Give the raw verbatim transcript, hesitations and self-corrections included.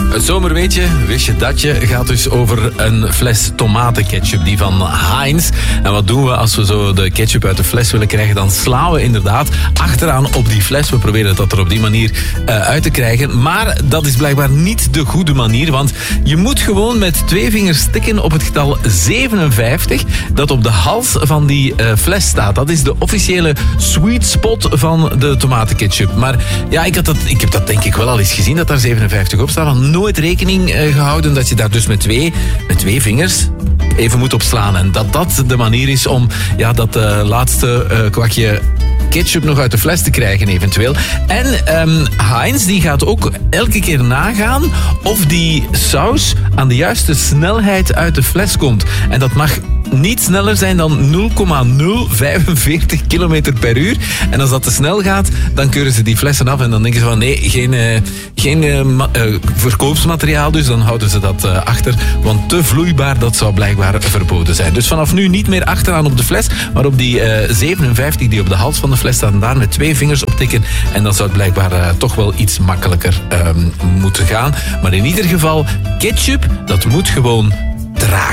Het zomerweetje, wist je dat je, gaat dus over een fles tomatenketchup, die van Heinz. En wat doen we als we zo de ketchup uit de fles willen krijgen? Dan slaan we inderdaad achteraan op die fles. We proberen dat er op die manier uh, uit te krijgen. Maar dat is blijkbaar niet de goede manier, want je moet gewoon met twee vingers tikken op het getal zevenenvijftig dat op de hals van die uh, fles staat. Dat is de officiële sweet spot van de tomatenketchup. Maar ja, ik, had dat, ik heb dat denk ik wel al eens gezien, dat daar zevenenvijftig op staat. Nooit rekening uh, gehouden dat je daar dus met twee, met twee vingers even moet op slaan. En dat dat de manier is om ja, dat uh, laatste uh, kwakje ketchup nog uit de fles te krijgen eventueel. En um, Heinz die gaat ook elke keer nagaan of die saus aan de juiste snelheid uit de fles komt. En dat mag niet sneller zijn dan nul komma nul vijfenveertig kilometer per uur. En als dat te snel gaat, dan keuren ze die flessen af en dan denken ze van nee, geen, uh, geen uh, ma- uh, verkoopsmateriaal, dus dan houden ze dat uh, achter. Want te vloeibaar, dat zou blijkbaar verboden zijn. Dus vanaf nu niet meer achteraan op de fles, maar op die uh, zevenenvijftig die op de hals van de fles staat en daar met twee vingers op tikken. En dan zou het blijkbaar uh, toch wel iets makkelijker um, moeten gaan. Maar in ieder geval, ketchup, dat moet gewoon traag.